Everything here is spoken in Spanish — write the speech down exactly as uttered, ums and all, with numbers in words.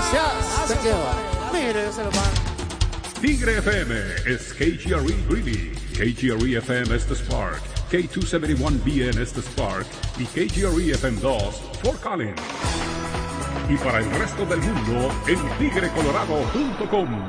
Gracias. Thank you. Mire, se lo van. Tigre F M es K G R E Greeley, K G R E F M es The Spark, K doscientos setenta y uno B N es The Spark y K G R E F M dos Fort Collins. Y para el resto del mundo en tigre colorado punto com.